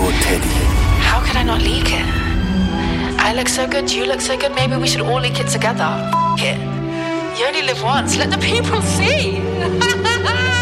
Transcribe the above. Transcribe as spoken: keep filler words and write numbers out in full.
your teddy. How could I not leak it? I look so good, you look so good, maybe we should all leak it together. F it. You only live once, let the people see.